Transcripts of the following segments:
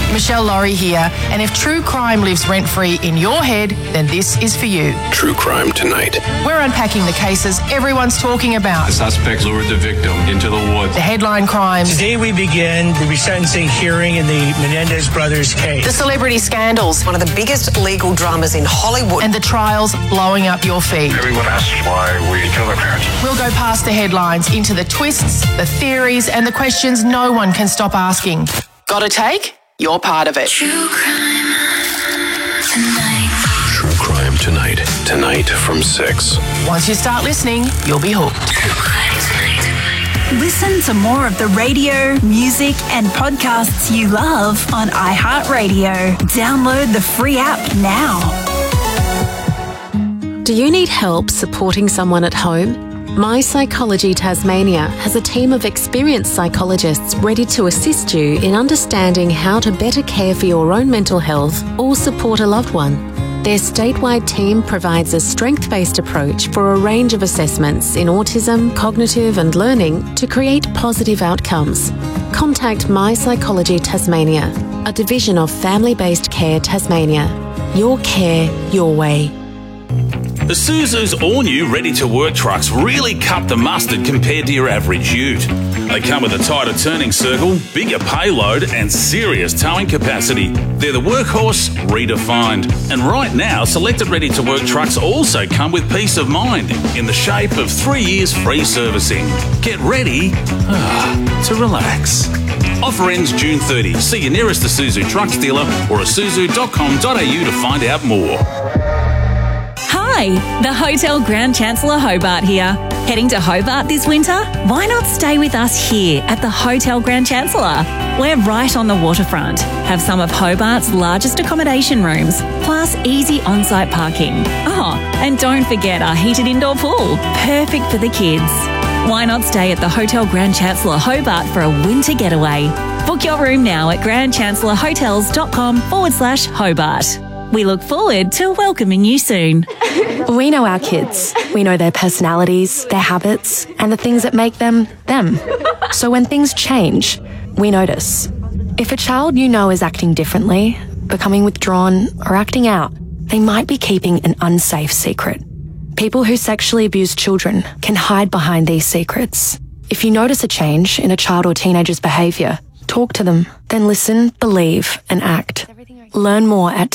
Michelle Laurie here, and if true crime lives rent-free in your head, then this is for you. True Crime Tonight. We're unpacking the cases everyone's talking about. The suspect lured the victim into the woods. The headline crimes. Today we begin the resentencing hearing in the Menendez brothers case. The celebrity scandals. One of the biggest legal dramas in Hollywood. And the trials blowing up your feed. Everyone asks why we kill their parents. We'll go past the headlines into the twists, the theories, and the questions no one can stop asking. Got a take? You're part of it. True Crime Tonight. Tonight from 6. Once you start listening, you'll be hooked. Listen to more of the radio, music, and podcasts you love on iHeartRadio. Download the free app now. Do you need help supporting someone at home? My Psychology Tasmania has a team of experienced psychologists ready to assist you in understanding how to better care for your own mental health or support a loved one. Their statewide team provides a strength-based approach for a range of assessments in autism, cognitive and learning to create positive outcomes. Contact My Psychology Tasmania, a division of Family-Based Care Tasmania. Your care, your way. Isuzu's all-new ready-to-work trucks really cut the mustard compared to your average ute. They come with a tighter turning circle, bigger payload and serious towing capacity. They're the workhorse redefined. And right now, selected ready-to-work trucks also come with peace of mind in the shape of 3 years free servicing. Get ready to relax. Offer ends June 30. See your nearest Isuzu trucks dealer or isuzu.com.au to find out more. Hi, the Hotel Grand Chancellor Hobart here. Heading to Hobart this winter? Why not stay with us here at the Hotel Grand Chancellor? We're right on the waterfront, have some of Hobart's largest accommodation rooms, plus easy on-site parking. Oh, and don't forget our heated indoor pool, perfect for the kids. Why not stay at the Hotel Grand Chancellor Hobart for a winter getaway? Book your room now at grandchancellorhotels.com/Hobart. We look forward to welcoming you soon. We know our kids. We know their personalities, their habits, and the things that make them, them. So when things change, we notice. If a child you know is acting differently, becoming withdrawn, or acting out, they might be keeping an unsafe secret. People who sexually abuse children can hide behind these secrets. If you notice a change in a child or teenager's behaviour, talk to them, then listen, believe, and act. Learn more at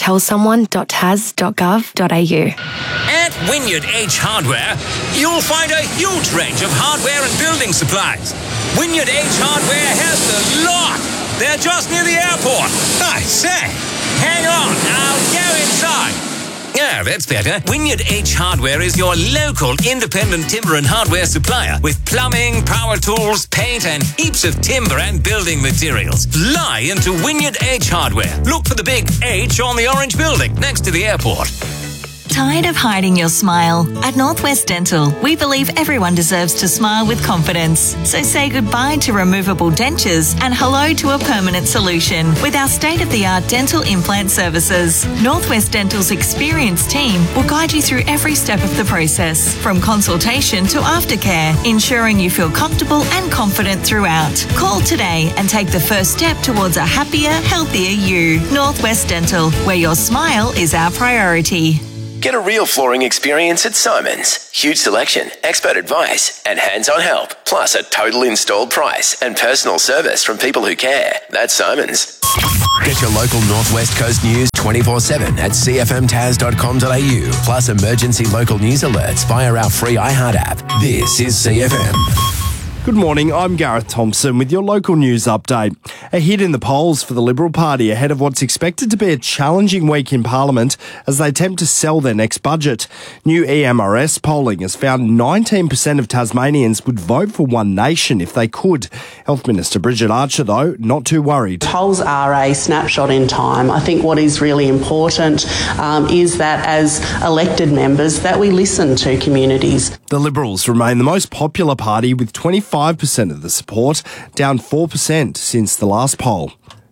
tellsomeone.tas.gov.au. At Wynyard H Hardware, you'll find a huge range of hardware and building supplies. Wynyard H Hardware has the lot. They're just near the airport. I say, hang on, I'll go inside. Yeah, that's better. Wynyard H Hardware is your local independent timber and hardware supplier with plumbing, power tools, paint and heaps of timber and building materials. Fly into Wynyard H Hardware. Look for the big H on the orange building next to the airport. Tired of hiding your smile? At Northwest Dental, we believe everyone deserves to smile with confidence. So say goodbye to removable dentures and hello to a permanent solution with our state-of-the-art dental implant services. Northwest Dental's experienced team will guide you through every step of the process, from consultation to aftercare, ensuring you feel comfortable and confident throughout. Call today and take the first step towards a happier, healthier you. Northwest Dental, where your smile is our priority. Get a real flooring experience at Simon's. Huge selection, expert advice, and hands-on help. Plus a total installed price and personal service from people who care. That's Simon's. Get your local Northwest Coast news 24/7 at cfmtas.com.au. Plus emergency local news alerts via our free iHeart app. This is CFM. Good morning, I'm Gareth Thompson with your local news update. A hit in the polls for the Liberal Party ahead of what's expected to be a challenging week in Parliament as they attempt to sell their next budget. New EMRS polling has found 19% of Tasmanians would vote for One Nation if they could. Health Minister Bridget Archer, though, not too worried. Polls are a snapshot in time. I think what is really important is that as elected members that we listen to communities. The Liberals remain the most popular party with 25% of the support, down 4% since the last poll.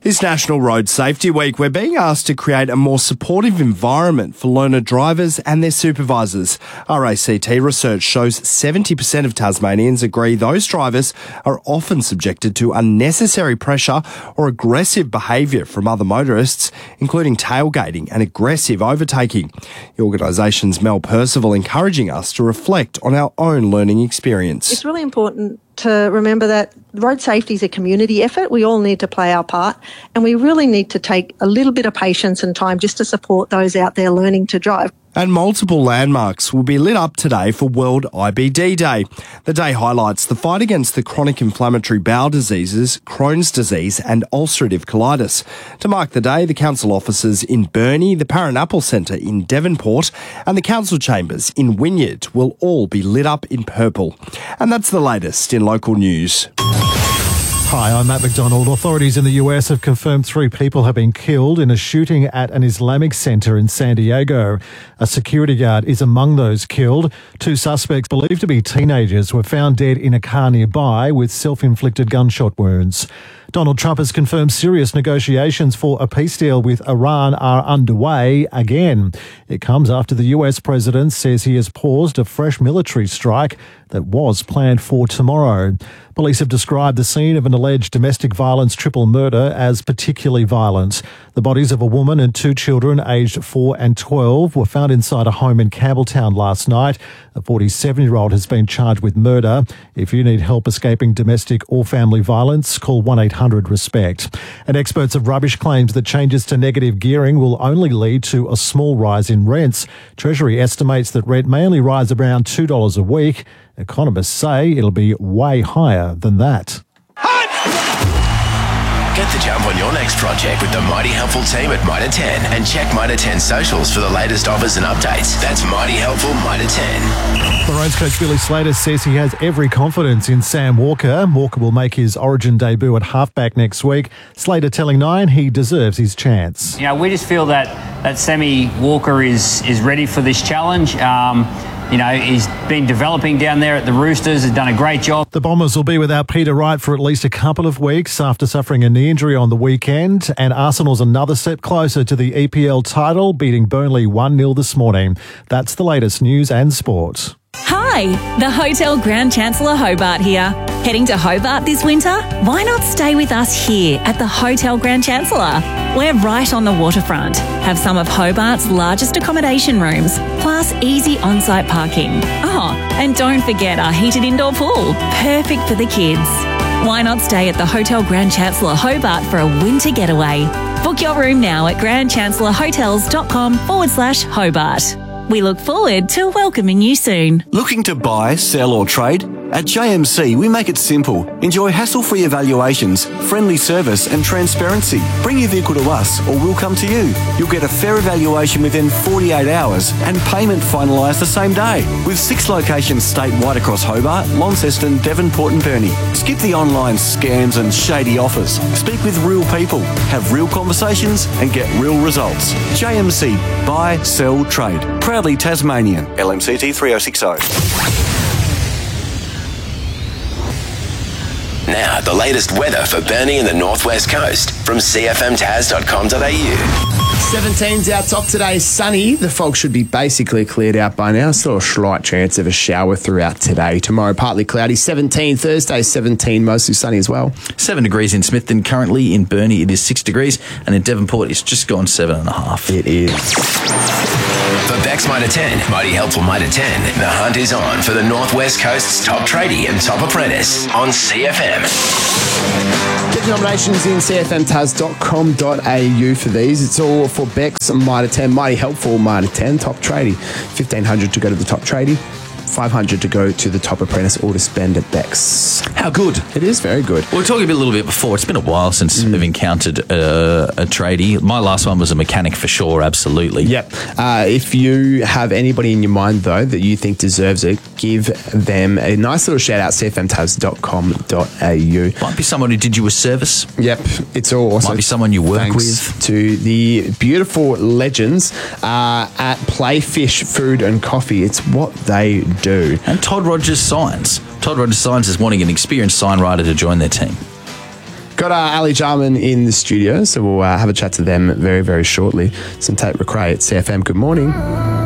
This National Road Safety Week, we're being asked to create a more supportive environment for learner drivers and their supervisors. RACT research shows 70% of Tasmanians agree those drivers are often subjected to unnecessary pressure or aggressive behaviour from other motorists, including tailgating and aggressive overtaking. The organisation's Mel Percival encouraging us to reflect on our own learning experience. It's really important to remember that road safety is a community effort. We all need to play our part, and we really need to take a little bit of patience and time just to support those out there learning to drive. And multiple landmarks will be lit up today for World IBD Day. The day highlights the fight against the chronic inflammatory bowel diseases, Crohn's disease and ulcerative colitis. To mark the day, the council offices in Burnie, the Paranapple Centre in Devonport and the council chambers in Wynyard will all be lit up in purple. And that's the latest in local news. Hi, I'm Matt McDonald. Authorities in the US have confirmed 3 people have been killed in a shooting at an Islamic center in San Diego. A security guard is among those killed. 2 suspects believed to be teenagers were found dead in a car nearby with self-inflicted gunshot wounds. Donald Trump has confirmed serious negotiations for a peace deal with Iran are underway again. It comes after the US president says he has paused a fresh military strike that was planned for tomorrow. Police have described the scene of an alleged domestic violence triple murder as particularly violent. The bodies of a woman and 2 children aged 4 and 12 were found inside a home in Campbelltown last night. A 47-year-old has been charged with murder. If you need help escaping domestic or family violence, call 1-800-RESPECT. And experts have rubbish claims that changes to negative gearing will only lead to a small rise in rents. Treasury estimates that rent may only rise around $2 a week. Economists say it'll be way higher than that. Get the jump on your next project with the Mighty Helpful team at Mitre 10 and check Mitre 10 socials for the latest offers and updates. That's Mighty Helpful Mitre 10. Maroons coach Billy Slater says he has every confidence in Sam Walker. Walker will make his Origin debut at halfback next week. Slater telling Nine he deserves his chance. You know, we just feel that Sammy Walker is ready for this challenge. You know, he's been developing down there at the Roosters, has done a great job. The Bombers will be without Peter Wright for at least a couple of weeks after suffering a knee injury on the weekend. And Arsenal's another step closer to the EPL title, beating Burnley 1-0 this morning. That's the latest news and sport. Hi, the Hotel Grand Chancellor Hobart here. Heading to Hobart this winter? Why not stay with us here at the Hotel Grand Chancellor? We're right on the waterfront, have some of Hobart's largest accommodation rooms, plus easy on-site parking. Oh, and don't forget our heated indoor pool, perfect for the kids. Why not stay at the Hotel Grand Chancellor Hobart for a winter getaway? Book your room now at grandchancellorhotels.com/Hobart. We look forward to welcoming you soon. Looking to buy, sell or trade? At JMC, we make it simple. Enjoy hassle-free evaluations, friendly service and transparency. Bring your vehicle to us or we'll come to you. You'll get a fair evaluation within 48 hours and payment finalised the same day. With 6 locations statewide across Hobart, Launceston, Devonport and Burnie. Skip the online scams and shady offers. Speak with real people, have real conversations and get real results. JMC, buy, sell, trade. Proudly Tasmanian. LMCT 3060. Now, the latest weather for Burnie and the Northwest Coast from cfmtas.com.au. 17's our top today, sunny. The fog should be basically cleared out by now. Still a slight chance of a shower throughout today. Tomorrow, partly cloudy. 17, Thursday, 17, mostly sunny as well. 7 degrees in Smithton. Currently in Burnie, it is 6 degrees. And in Devonport, it's just gone 7.5. It is. For Beck's Mitre 10, Mighty Helpful Mitre 10, the hunt is on for the Northwest Coast's top tradie and top apprentice on CFM. Get the nominations in cfmtas.com.au for these. It's all for Beck's Mitre 10, Mighty Helpful Mitre 10, top tradie. 1,500 to go to the top tradie. 500 to go to the top apprentice or to spend at Beck's. How good? It is very good. We were talking a little bit before. It's been a while since we've encountered a tradie. My last one was a mechanic for sure, absolutely. Yep. If you have anybody in your mind, though, that you think deserves it, give them a nice little shout out, cfmtas.com.au. Might be someone who did you a service. Yep. It's all awesome. Might be someone you work with. To the beautiful legends at Playfish Food and Coffee. It's what they do. And Todd Rogers Signs. Todd Rogers Signs is wanting an experienced sign writer to join their team. Got Ali Jarman in the studio, so we'll have a chat to them very, very shortly. Some Tate McRae at CFM. Good morning.